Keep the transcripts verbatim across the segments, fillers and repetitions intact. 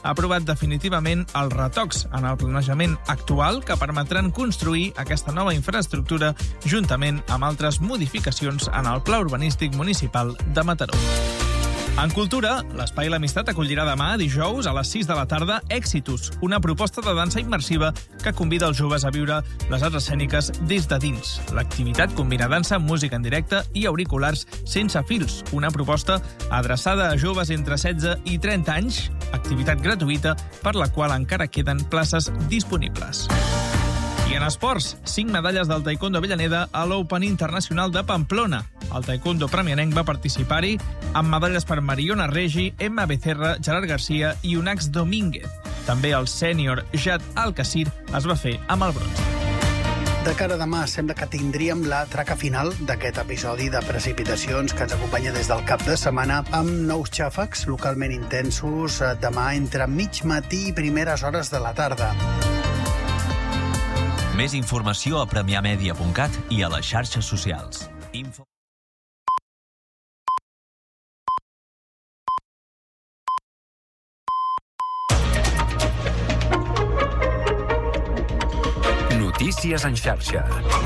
ha aprovat definitivament els retocs en el planejament actual que permetran construir aquesta nova infraestructura juntament amb altres modificacions en el Pla Urbanístic Municipal de Mataró. En cultura, l'Espai L'Amistat acollirà demà, dijous, a les sis de la tarda, Exitus, una proposta de dansa immersiva que convida els joves a viure les arts escèniques des de dins. L'activitat combina dansa, música en directe i auriculars sense fils, una proposta adreçada a joves entre setze i trenta anys, activitat gratuïta per la qual encara queden places disponibles. I en esports, cinc medalles del taekwondo Avellaneda a l'Open Internacional de Pamplona. El taekwondo premianenc va participar-hi amb medalles per Mariona Regi, Emma Becerra, Gerard Garcia i Unax Domínguez. També el sènior Jad Al-Kassir es va fer amb el bronze. De cara a demà, sembla que tindríem la traca final d'aquest episodi de precipitacions que ens acompanya des del cap de setmana amb nous xàfecs localment intensos demà entre mig matí i primeres hores de la tarda. Més informació a premià media punt cat i a les xarxes socials. Info... Notícies en xarxa.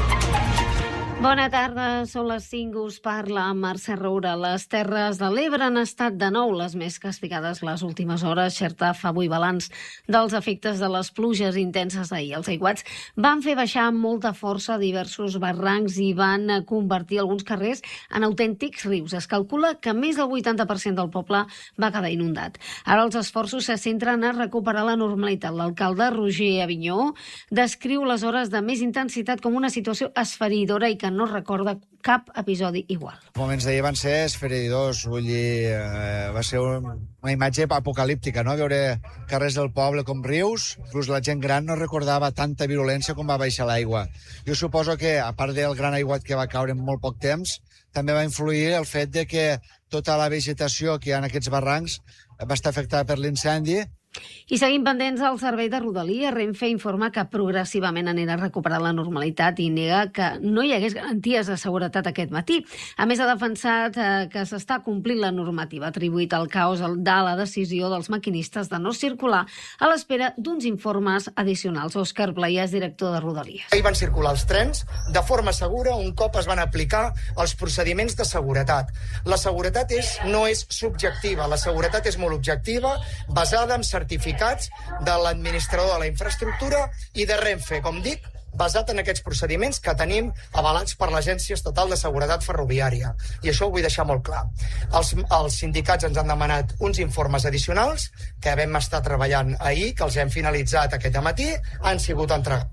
Bona tarda, són les cinc, us parla Mercè Roura. Les Terres de l'Ebre han estat de nou les més castigades les últimes hores. Xerta fa avui balanç dels efectes de les pluges intenses d'ahir. Els aiguats van fer baixar amb molta força diversos barrancs i van convertir alguns carrers en autèntics rius. Es calcula que més del vuitanta per cent del poble va quedar inundat. Ara els esforços se centren a recuperar la normalitat. L'alcalde Roger Avinyó descriu les hores de més intensitat com una situació esfereïdora i que no recorda cap episodi igual. Els moments d'ahir van ser esfereïdors, vull dir, eh, va ser un, una imatge apocalíptica, no? Veure carrers del poble com rius, inclús la gent gran no recordava tanta virulència com va baixar l'aigua. Jo suposo que, a part del gran aiguat que va caure en molt poc temps, també va influir el fet de que tota la vegetació que hi ha en aquests barrancs va estar afectada per l'incendi. I seguim pendents al servei de Rodalia. Renfe informa que progressivament anirà a recuperar la normalitat i nega que no hi hagués garanties de seguretat aquest matí. A més, ha defensat eh, que s'està complint la normativa, atribuït al caos de la decisió dels maquinistes de no circular a l'espera d'uns informes addicionals. Òscar Playas, director de Rodalies. Ahir van circular els trens de forma segura un cop es van aplicar els procediments de seguretat. La seguretat és, no és subjectiva, la seguretat és molt objectiva, basada en certificats de l'administrador de la infraestructura i de Renfe, com dic, basat en aquests procediments que tenim avalats per l'Agència Estatal de Seguretat Ferroviària. I això ho vull deixar molt clar. Els, els sindicats ens han demanat uns informes addicionals que vam estar treballant ahir, que els hem finalitzat aquest matí, han sigut entregats.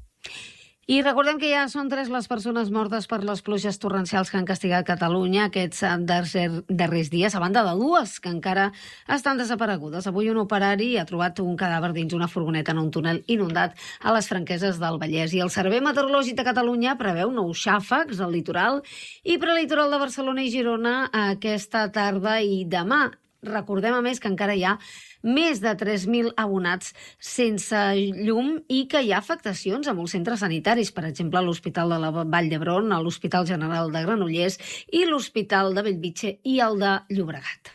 I recordem que ja són tres les persones mortes per les pluges torrencials que han castigat Catalunya aquests darrers dies, a banda de dues que encara estan desaparegudes. Avui un operari ha trobat un cadàver dins una furgoneta en un túnel inundat a les Franqueses del Vallès. I el Servei Meteorològic de Catalunya preveu nous xàfecs al litoral i prelitoral de Barcelona i Girona aquesta tarda i demà. Recordem, a més, que encara hi ha més de tres mil abonats sense llum i que hi ha afectacions a molts centres sanitaris, per exemple, a l'Hospital de la Vall d'Hebron, a l'Hospital General de Granollers i l'Hospital de Bellvitge i el de Llobregat.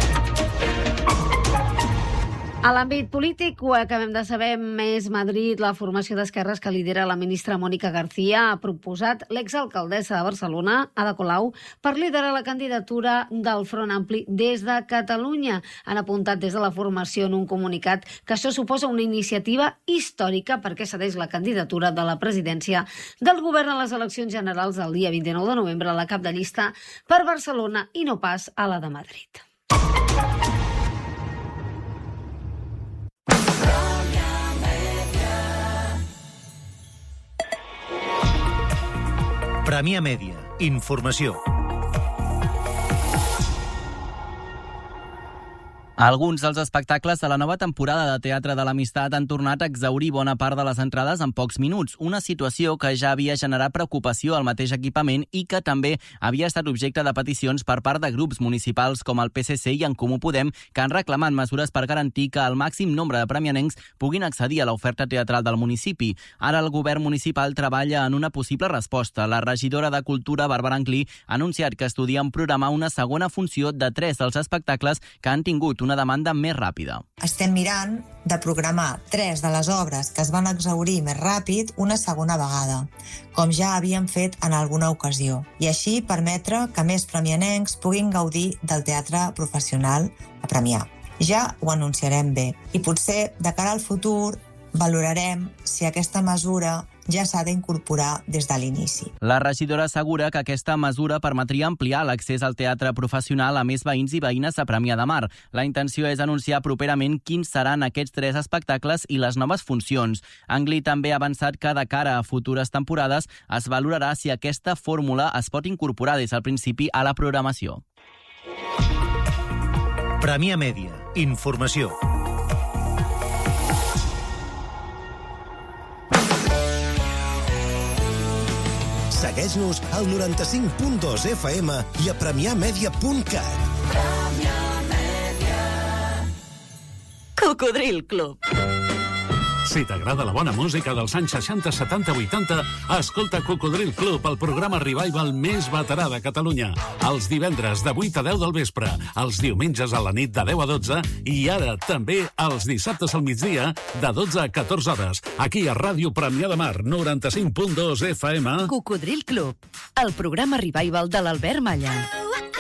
A l'àmbit polític, ho acabem de saber, Més Madrid, la formació d'esquerres que lidera la ministra Mònica García, ha proposat l'exalcaldessa de Barcelona, Ada Colau, per liderar la candidatura del Front Ampli des de Catalunya. Han apuntat des de la formació en un comunicat que això suposa una iniciativa històrica perquè cedeix la candidatura de la presidència del govern a les eleccions generals del dia vint-i-nou de novembre a la cap de llista per Barcelona i no pas a la de Madrid. Premià Mèdia. Informació. Alguns dels espectacles de la nova temporada de Teatre de l'Amistat han tornat a exhaurir bona part de les entrades en pocs minuts, una situació que ja havia generat preocupació al mateix equipament i que també havia estat objecte de peticions per part de grups municipals com el P S C i En Comú Podem, que han reclamat mesures per garantir que el màxim nombre de premianencs puguin accedir a l'oferta teatral del municipi. Ara el govern municipal treballa en una possible resposta. La regidora de Cultura, Bàrbara Anclí, ha anunciat que estudien programar una segona funció de tres dels espectacles que han tingut una una demanda més ràpida. Estem mirant de programar tres de les obres que es van exhaurir més ràpid una segona vegada, com ja havíem fet en alguna ocasió, i així permetre que més premianencs puguin gaudir del teatre professional a Premià. Ja ho anunciarem bé, i potser, de cara al futur, valorarem si aquesta mesura ja s'ha d'incorporar des de l'inici. La regidora assegura que aquesta mesura permetria ampliar l'accés al teatre professional a més veïns i veïnes a Premià de Mar. La intenció és anunciar properament quins seran aquests tres espectacles i les noves funcions. Angli també ha avançat que de cara a futures temporades es valorarà si aquesta fórmula es pot incorporar des del principi a la programació. Premià Mèdia. Informació. Segueix-nos al noranta-cinc punt dos F M i a premiamedia punt cat. Cocodril Club. Si t'agrada la bona música dels anys seixanta, setanta, vuitanta, escolta Cocodril Club, el programa revival més veterà de Catalunya. Els divendres de vuit a deu del vespre, els diumenges a la nit de deu a dotze i ara també els dissabtes al migdia de dotze a catorze hores, aquí a Ràdio Premià de Mar, noranta-cinc punt dos F M. Cocodril Club, el programa revival de l'Albert Malla.